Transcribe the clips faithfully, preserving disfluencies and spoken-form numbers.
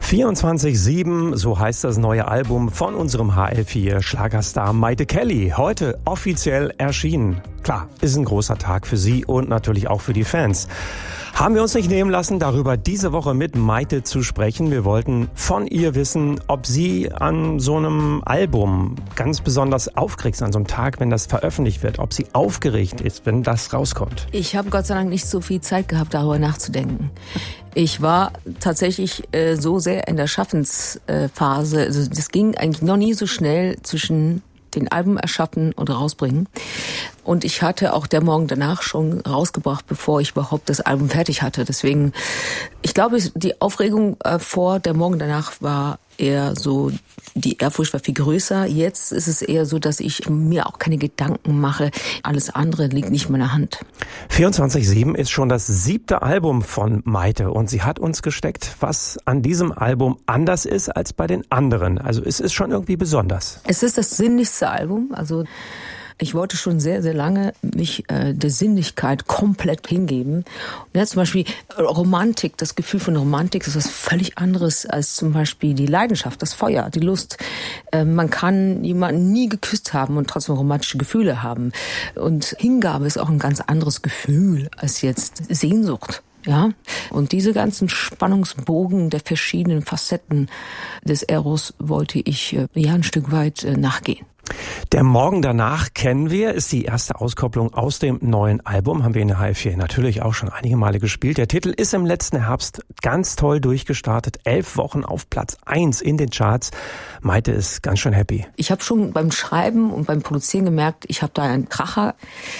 vierundzwanzig sieben, so heißt das neue Album von unserem H L vier Schlagerstar Mayte Kelly. Heute offiziell erschienen. Klar, ist ein großer Tag für sie und natürlich auch für die Fans. Haben wir uns nicht nehmen lassen, darüber diese Woche mit Mayte zu sprechen. Wir wollten von ihr wissen, ob sie an so einem Album ganz besonders aufgeregt ist, an so einem Tag, wenn das veröffentlicht wird, ob sie aufgeregt ist, wenn das rauskommt. Ich habe Gott sei Dank nicht so viel Zeit gehabt, darüber nachzudenken. Ich war tatsächlich äh, so sehr in der Schaffensphase, also das ging eigentlich noch nie so schnell zwischen den Album erschaffen und rausbringen. Und ich hatte auch der Morgen danach schon rausgebracht, bevor ich überhaupt das Album fertig hatte. Deswegen, ich glaube, die Aufregung äh, vor der Morgen danach war eher so, die Ehrfurcht war viel größer. Jetzt ist es eher so, dass ich mir auch keine Gedanken mache. Alles andere liegt nicht in meiner Hand. vierundzwanzig sieben ist schon das siebte Album von Mayte und sie hat uns gesteckt, was an diesem Album anders ist als bei den anderen. Also es ist schon irgendwie besonders. Es ist das sinnlichste Album, also ich wollte schon sehr, sehr lange mich äh, der Sinnlichkeit komplett hingeben. Und ja, zum Beispiel Romantik, das Gefühl von Romantik ist was völlig anderes als zum Beispiel die Leidenschaft, das Feuer, die Lust. Äh, man kann jemanden nie geküsst haben und trotzdem romantische Gefühle haben. Und Hingabe ist auch ein ganz anderes Gefühl als jetzt Sehnsucht. Ja, und diese ganzen Spannungsbogen der verschiedenen Facetten des Eros wollte ich äh, ja ein Stück weit äh, nachgehen. Der Morgen danach kennen wir, ist die erste Auskopplung aus dem neuen Album, haben wir in der H L vier natürlich auch schon einige Male gespielt. Der Titel ist im letzten Herbst ganz toll durchgestartet, elf Wochen auf Platz eins in den Charts. Mayte ist ganz schön happy. Ich habe schon beim Schreiben und beim Produzieren gemerkt, ich habe da einen Kracher.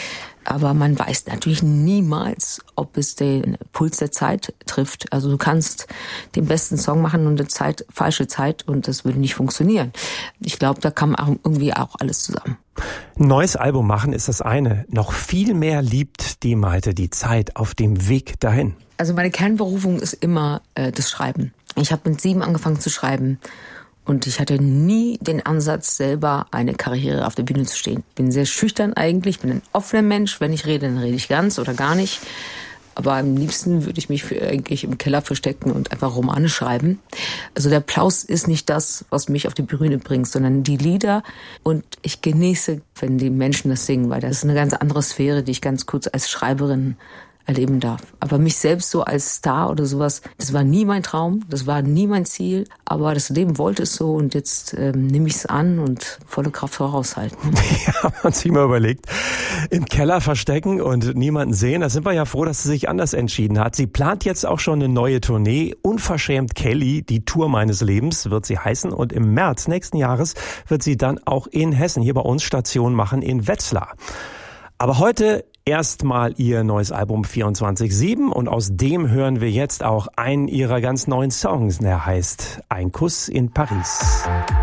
Aber man weiß natürlich niemals, ob es den Puls der Zeit trifft. Also du kannst den besten Song machen und eine Zeit, falsche Zeit und das würde nicht funktionieren. Ich glaube, da kam auch irgendwie auch alles zusammen. Ein neues Album machen ist das eine. Noch viel mehr liebt die Mayte die Zeit auf dem Weg dahin. Also meine Kernberufung ist immer äh, das Schreiben. Ich habe mit sieben angefangen zu schreiben. Und ich hatte nie den Ansatz, selber eine Karriere auf der Bühne zu stehen. Ich bin sehr schüchtern eigentlich, ich bin ein offener Mensch. Wenn ich rede, dann rede ich ganz oder gar nicht. Aber am liebsten würde ich mich für eigentlich im Keller verstecken und einfach Romane schreiben. Also der Applaus ist nicht das, was mich auf die Bühne bringt, sondern die Lieder. Und ich genieße, wenn die Menschen das singen, weil das ist eine ganz andere Sphäre, die ich ganz kurz als Schreiberin erleben darf. Aber mich selbst so als Star oder sowas, das war nie mein Traum, das war nie mein Ziel, aber das Leben wollte es so und jetzt ähm, nehme ich es an und volle Kraft voraushalten. Ja, man sich mal überlegt, im Keller verstecken und niemanden sehen, da sind wir ja froh, dass sie sich anders entschieden hat. Sie plant jetzt auch schon eine neue Tournee, Unverschämt Kelly, die Tour meines Lebens wird sie heißen und im März nächsten Jahres wird sie dann auch in Hessen hier bei uns Station machen in Wetzlar. Aber heute erstmal ihr neues Album vierundzwanzig sieben und aus dem hören wir jetzt auch einen ihrer ganz neuen Songs, der heißt Ein Kuss in Paris.